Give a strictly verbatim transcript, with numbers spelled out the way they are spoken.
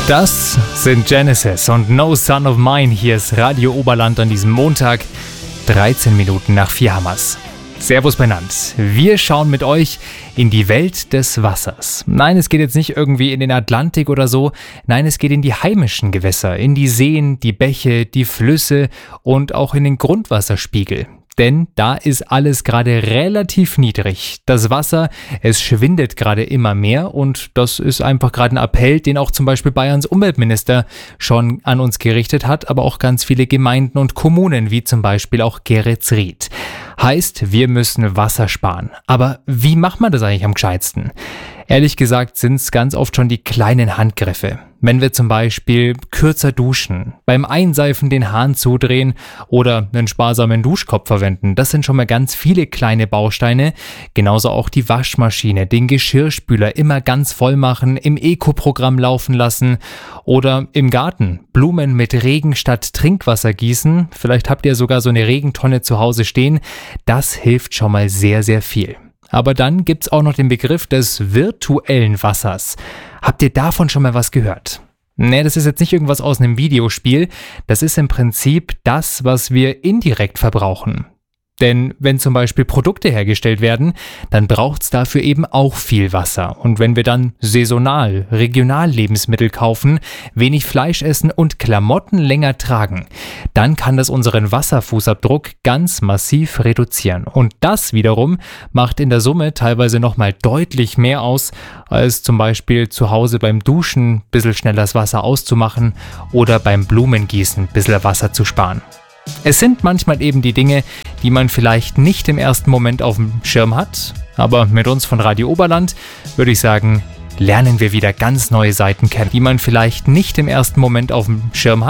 Das sind Genesis und No Son of Mine. Hier ist Radio Oberland an diesem Montag, dreizehn Minuten nach vier Hammers. Servus benannt. Wir schauen mit euch in die Welt des Wassers. Nein, es geht jetzt nicht irgendwie in den Atlantik oder so. Nein, es geht in die heimischen Gewässer, in die Seen, die Bäche, die Flüsse und auch in den Grundwasserspiegel. Denn da ist alles gerade relativ niedrig. Das Wasser, es schwindet gerade immer mehr und das ist einfach gerade ein Appell, den auch zum Beispiel Bayerns Umweltminister schon an uns gerichtet hat, aber auch ganz viele Gemeinden und Kommunen, wie zum Beispiel auch Geretsried. Heißt, wir müssen Wasser sparen. Aber wie macht man das eigentlich am gescheitsten? Ehrlich gesagt sind es ganz oft schon die kleinen Handgriffe. Wenn wir zum Beispiel kürzer duschen, beim Einseifen den Hahn zudrehen oder einen sparsamen Duschkopf verwenden, das sind schon mal ganz viele kleine Bausteine. Genauso auch die Waschmaschine, den Geschirrspüler immer ganz voll machen, im Eco-Programm laufen lassen oder im Garten Blumen mit Regen statt Trinkwasser gießen. Vielleicht habt ihr sogar so eine Regentonne zu Hause stehen. Das hilft schon mal sehr, sehr viel. Aber dann gibt's auch noch den Begriff des virtuellen Wassers. Habt ihr davon schon mal was gehört? Nee, das ist jetzt nicht irgendwas aus einem Videospiel. Das ist im Prinzip das, was wir indirekt verbrauchen. Denn wenn zum Beispiel Produkte hergestellt werden, dann braucht es dafür eben auch viel Wasser. Und wenn wir dann saisonal, regional Lebensmittel kaufen, wenig Fleisch essen und Klamotten länger tragen, dann kann das unseren Wasserfußabdruck ganz massiv reduzieren. Und das wiederum macht in der Summe teilweise nochmal deutlich mehr aus, als zum Beispiel zu Hause beim Duschen ein bisschen schneller das Wasser auszumachen oder beim Blumengießen ein bisschen Wasser zu sparen. Es sind manchmal eben die Dinge, die man vielleicht nicht im ersten Moment auf dem Schirm hat, aber mit uns von Radio Oberland würde ich sagen, lernen wir wieder ganz neue Seiten kennen, die man vielleicht nicht im ersten Moment auf dem Schirm hat.